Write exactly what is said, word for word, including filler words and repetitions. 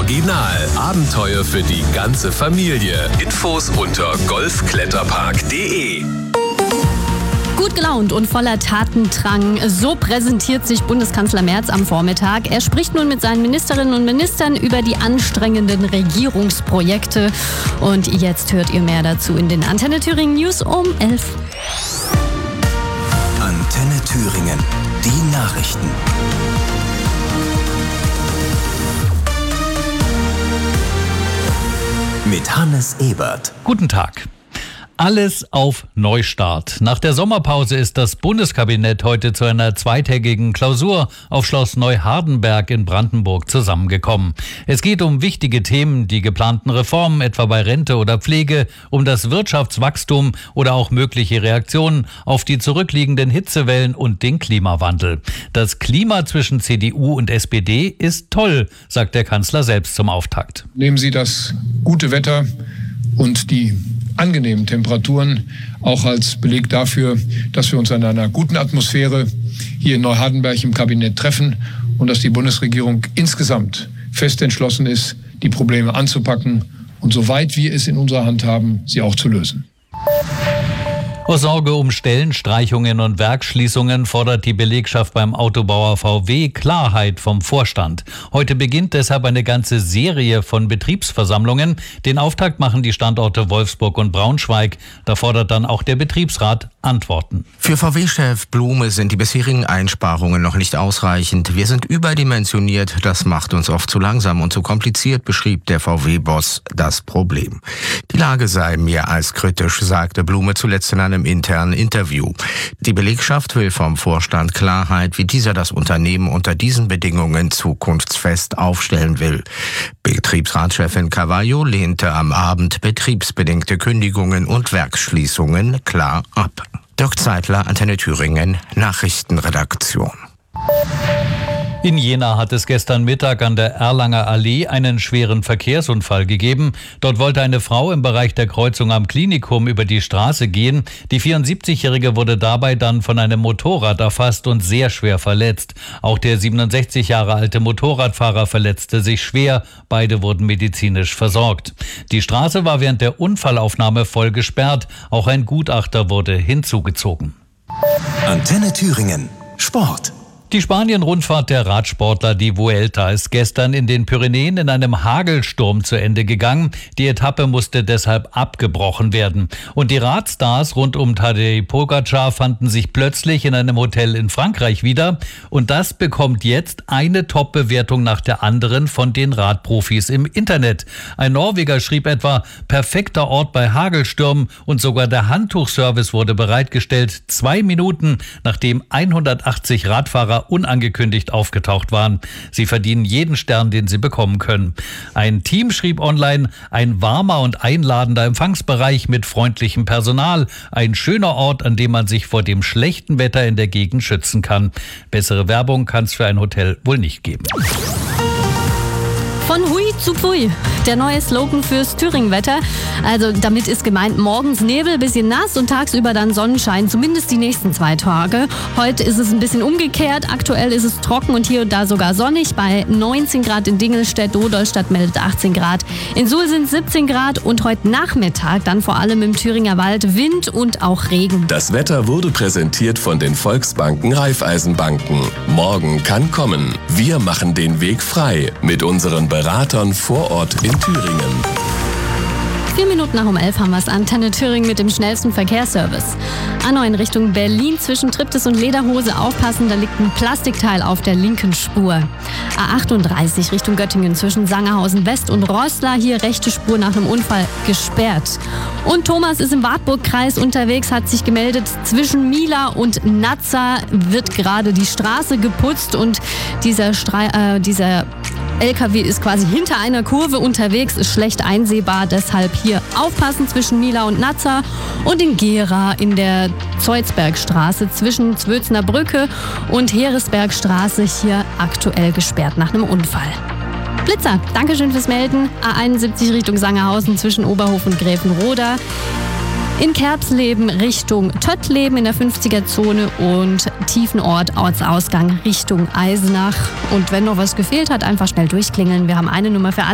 Original. Abenteuer für die ganze Familie. Infos unter golfkletterpark punkt de. Gut gelaunt und voller Tatendrang, so präsentiert sich Bundeskanzler Merz am Vormittag. Er spricht nun mit seinen Ministerinnen und Ministern über die anstrengenden Regierungsprojekte. Und jetzt hört ihr mehr dazu in den Antenne Thüringen News um elf. Antenne Thüringen, die Nachrichten. Mit Hannes Ebert. Guten Tag. Alles auf Neustart. Nach der Sommerpause ist das Bundeskabinett heute zu einer zweitägigen Klausur auf Schloss Neuhardenberg in Brandenburg zusammengekommen. Es geht um wichtige Themen, die geplanten Reformen, etwa bei Rente oder Pflege, um das Wirtschaftswachstum oder auch mögliche Reaktionen auf die zurückliegenden Hitzewellen und den Klimawandel. Das Klima zwischen C D U und S P D ist toll, sagt der Kanzler selbst zum Auftakt. Nehmen Sie das gute Wetter und die angenehmen Temperaturen auch als Beleg dafür, dass wir uns in einer guten Atmosphäre hier in Neuhardenberg im Kabinett treffen und dass die Bundesregierung insgesamt fest entschlossen ist, die Probleme anzupacken und soweit wir es in unserer Hand haben, sie auch zu lösen. Aus Sorge um Stellenstreichungen und Werksschließungen fordert die Belegschaft beim Autobauer V W Klarheit vom Vorstand. Heute beginnt deshalb eine ganze Serie von Betriebsversammlungen. Den Auftakt machen die Standorte Wolfsburg und Braunschweig. Da fordert dann auch der Betriebsrat Antworten. Für V W-Chef Blume sind die bisherigen Einsparungen noch nicht ausreichend. Wir sind überdimensioniert, das macht uns oft zu langsam und zu kompliziert, beschrieb der V W-Boss das Problem. Die Lage sei mehr als kritisch, sagte Blume zuletzt in einem im internen Interview. Die Belegschaft will vom Vorstand Klarheit, wie dieser das Unternehmen unter diesen Bedingungen zukunftsfest aufstellen will. Betriebsratschefin Carvalho lehnte am Abend betriebsbedingte Kündigungen und Werksschließungen klar ab. Dirk Zeitler, Antenne Thüringen, Nachrichtenredaktion. In Jena hat es gestern Mittag an der Erlanger Allee einen schweren Verkehrsunfall gegeben. Dort wollte eine Frau im Bereich der Kreuzung am Klinikum über die Straße gehen. Die vierundsiebzigjährige wurde dabei dann von einem Motorrad erfasst und sehr schwer verletzt. Auch der siebenundsechzig Jahre alte Motorradfahrer verletzte sich schwer. Beide wurden medizinisch versorgt. Die Straße war während der Unfallaufnahme voll gesperrt. Auch ein Gutachter wurde hinzugezogen. Antenne Thüringen, Sport. Die Spanien-Rundfahrt der Radsportler, die Vuelta, ist gestern in den Pyrenäen in einem Hagelsturm zu Ende gegangen. Die Etappe musste deshalb abgebrochen werden. Und die Radstars rund um Tadej Pogačar fanden sich plötzlich in einem Hotel in Frankreich wieder. Und das bekommt jetzt eine Top-Bewertung nach der anderen von den Radprofis im Internet. Ein Norweger schrieb etwa, perfekter Ort bei Hagelstürmen, und sogar der Handtuchservice wurde bereitgestellt, zwei Minuten nachdem hundertachtzig Radfahrer unangekündigt aufgetaucht waren. Sie verdienen jeden Stern, den sie bekommen können. Ein Team schrieb online, ein warmer und einladender Empfangsbereich mit freundlichem Personal. Ein schöner Ort, an dem man sich vor dem schlechten Wetter in der Gegend schützen kann. Bessere Werbung kann es für ein Hotel wohl nicht geben. Von Hui zu Pfui, der neue Slogan fürs Thüringen-Wetter. Also damit ist gemeint, morgens Nebel, bisschen nass und tagsüber dann Sonnenschein, zumindest die nächsten zwei Tage. Heute ist es ein bisschen umgekehrt, aktuell ist es trocken und hier und da sogar sonnig. Bei neunzehn Grad in Dingelstedt, Dodolstadt meldet achtzehn Grad. In Suhl sind siebzehn Grad und heute Nachmittag dann vor allem im Thüringer Wald Wind und auch Regen. Das Wetter wurde präsentiert von den Volksbanken Raiffeisenbanken. Morgen kann kommen. Wir machen den Weg frei mit unseren Beratern vor Ort in Thüringen. Vier Minuten nach um elf haben wir es. Antenne Thüringen mit dem schnellsten Verkehrsservice. A neun Richtung Berlin zwischen Triptis und Lederhose aufpassen, da liegt ein Plastikteil auf der linken Spur. A achtunddreißig Richtung Göttingen zwischen Sangerhausen West und Roßla, hier rechte Spur nach einem Unfall gesperrt. Und Thomas ist im Wartburg-Kreis unterwegs, hat sich gemeldet, zwischen Mila und Nazza wird gerade die Straße geputzt und dieser, Stre- äh, dieser L K W ist quasi hinter einer Kurve unterwegs, ist schlecht einsehbar, deshalb hier aufpassen zwischen Mila und Nazza und in Gera in der Zeuzbergstraße zwischen Zwölzner Brücke und Heeresbergstraße hier aktuell gesperrt nach einem Unfall. Blitzer, Dankeschön fürs Melden. A einundsiebzig Richtung Sangerhausen zwischen Oberhof und Gräfenroda. In Kerbsleben Richtung Töttleben in der fünfziger-Zone und Tiefenort Ortsausgang Richtung Eisenach. Und wenn noch was gefehlt hat, einfach schnell durchklingeln. Wir haben eine Nummer für alle.